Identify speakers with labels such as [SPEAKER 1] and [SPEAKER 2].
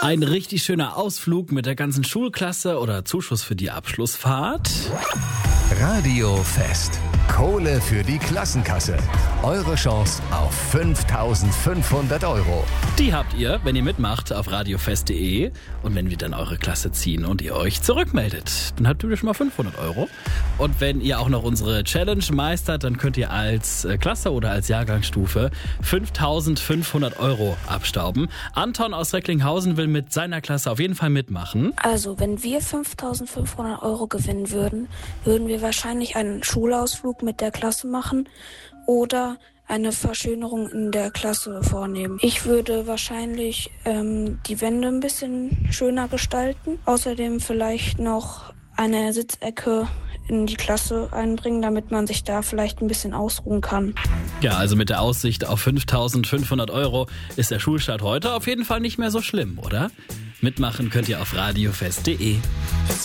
[SPEAKER 1] Ein richtig schöner Ausflug mit der ganzen Schulklasse oder Zuschuss für die Abschlussfahrt.
[SPEAKER 2] Radiofest. Kohle für die Klassenkasse. Eure Chance auf 5.500 Euro.
[SPEAKER 1] Die habt ihr, wenn ihr mitmacht, auf radiofest.de. Und wenn wir dann eure Klasse ziehen und ihr euch zurückmeldet, dann habt ihr schon mal 500 Euro. Und wenn ihr auch noch unsere Challenge meistert, dann könnt ihr als Klasse oder als Jahrgangsstufe 5.500 Euro abstauben. Anton aus Recklinghausen will mit seiner Klasse auf jeden Fall mitmachen.
[SPEAKER 3] Also, wenn wir 5.500 Euro gewinnen würden, würden wir wahrscheinlich einen Schulausflug mit der Klasse machen oder eine Verschönerung in der Klasse vornehmen. Ich würde wahrscheinlich die Wände ein bisschen schöner gestalten. Außerdem vielleicht noch eine Sitzecke in die Klasse einbringen, damit man sich da vielleicht ein bisschen ausruhen kann.
[SPEAKER 1] Ja, also mit der Aussicht auf 5.500 Euro ist der Schulstart heute auf jeden Fall nicht mehr so schlimm, oder? Mitmachen könnt ihr auf radiofest.de.